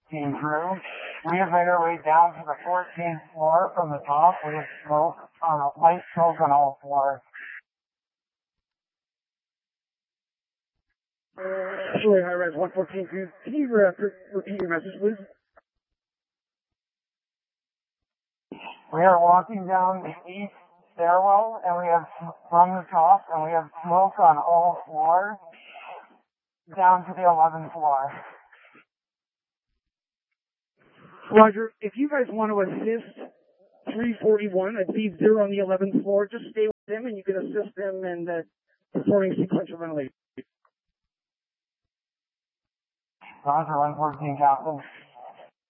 came through. We have made our way down to the 14th floor from the top. We have smoke light smoke on all floors. Actually, high-rise 114, can you repeat your message, please? We are walking down the east stairwell, and we have from the top, and we have smoke on all floors down to the 11th floor. Roger, if you guys want to assist 341, I believe they're on the 11th floor, just stay with them and you can assist them in performing sequential ventilation. Roger, 114 Captain.